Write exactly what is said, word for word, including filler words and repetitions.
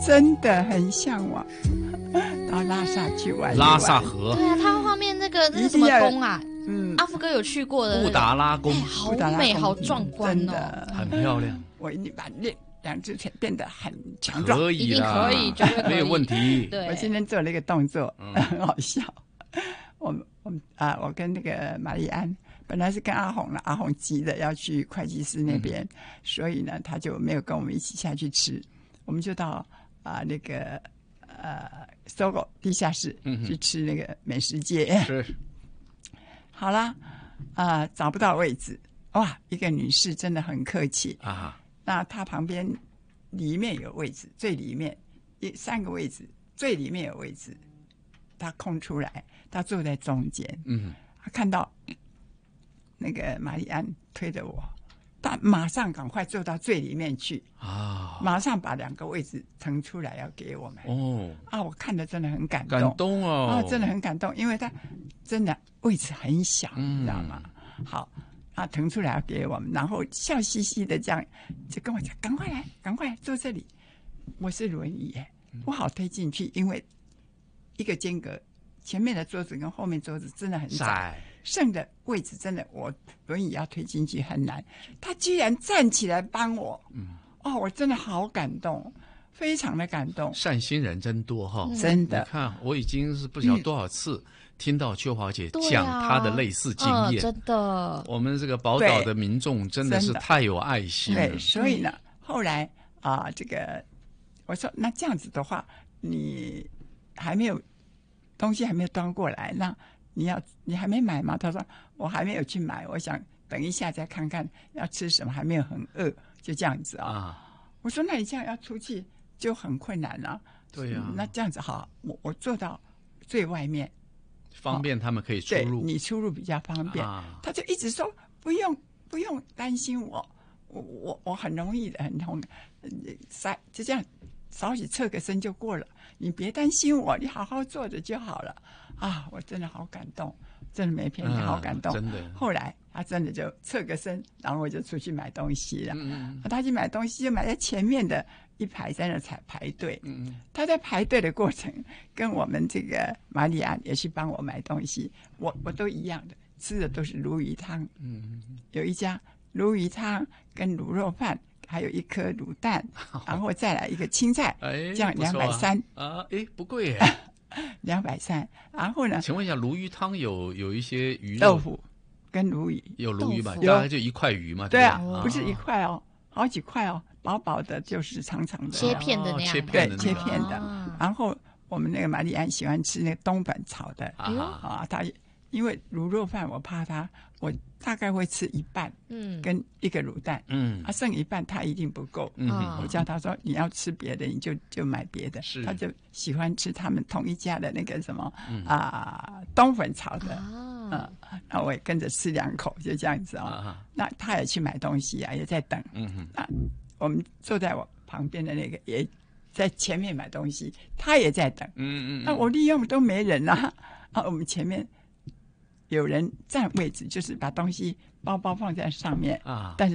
真的很向往到拉萨去玩。 拉萨河， 对啊，它后面那个那个什么宫啊， 嗯， 阿福哥有去过的、那个、 布达拉宫、 哎，好美，好壮观哦， 很漂亮。 我一定把练两只腿变得很强壮， 可以啦， 可以，绝对可以， 没有问题。 对， 我今天做了一个动作，嗯、很好笑。我我啊，我跟那个玛丽安本来是跟阿红了，阿红急的要去会计师那边，嗯、所以呢，他就没有跟我们一起下去吃，我们就到啊那个呃搜狗地下室、嗯、去吃那个美食街。 是， 好啦，啊、呃、找不到位置，哇，一个女士真的很客气啊，那她旁边里面有位置，最里面一三个位置，最里面有位置。他空出来，他坐在中间。嗯，他看到那个玛丽安推着我，他马上赶快坐到最里面去啊！马上把两个位置腾出来要给我们。哦，啊，我看的真的很感动， 感动哦！ 啊，真的很感动，因为他真的位置很小，嗯、你知道吗？好，啊，腾出来要给我们，然后笑嘻嘻的这样就跟我讲：“赶快来，赶快来坐这里。”我是轮椅耶，不好推进去，因为一个间隔，前面的桌子跟后面桌子真的很窄，剩的位置真的我轮椅要推进去很难。他居然站起来帮我，嗯，哦，我真的好感动，非常的感动。 善心人真多哈、哦， 真的。 你看，我已经是不晓得多少次听到秋华姐讲她的类似经验， 嗯、真的。 我们这个宝岛的民众真的是太有爱心了。 对，所以呢，后来啊、呃，这个我说那这样子的话，你。还没有东西还没有端过来，那你要你还没买吗？他说我还没有去买，我想等一下再看看要吃什么，还没有很饿，就这样子、哦、啊。我说那你这样要出去就很困难了、啊。 对呀、啊嗯， 那这样子好，我我坐到最外面， 方便他们可以出入， 对你出入比较方便。啊、他就一直说不用不用担心我，我我我很容易的，很容易塞就这样。少许侧个身就过了，你别担心我，你好好坐着就好了啊！我真的好感动，真的没骗你，好感动。 嗯、真的。 后来他真的就侧个身，然后我就出去买东西了。嗯、他去买东西就买在前面的一排，在那才排队。嗯、他在排队的过程，跟我们这个玛丽安也去帮我买东西，我我都一样的，吃的都是鲈鱼汤。嗯、有一家鲈鱼汤跟卤肉饭。还有一颗卤蛋，然后再来一个青菜， 哎、 这样两百三啊！哎，不贵耶， 两百三。然后呢？ 请问一下，鲈鱼汤有有一些鱼豆腐跟鲈鱼， 有鲈鱼嘛？大概就一块鱼嘛？ 对啊， 对不是一块哦，好几块哦，薄薄的，就是长长的切片的那样， 切片的对，切片的。啊、然后我们那个玛丽安喜欢吃那个冬粉炒的啊，啊，她因为卤肉饭我怕她。我大概会吃一半，嗯，跟一个卤蛋，嗯，啊，剩一半他一定不够，嗯，我叫他说你要吃别的，你就就买别的，他就喜欢吃他们同一家的那个什么、嗯、啊冬粉炒的，啊，嗯，那我也跟着吃两口，就这样子啊、哦，那他也去买东西啊，也在等，嗯哼，那我们坐在我旁边的那个也在前面买东西，他也在等，嗯嗯，那我利用都没人啊，啊，我们前面。有人占位置，就是把东西包包放在上面啊，但是